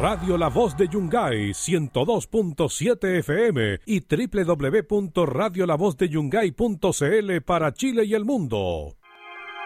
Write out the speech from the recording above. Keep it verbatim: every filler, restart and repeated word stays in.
Radio La Voz de Yungay ciento dos punto siete F M y doble u doble u doble u punto radio la voz de yungay punto c l para Chile y el mundo.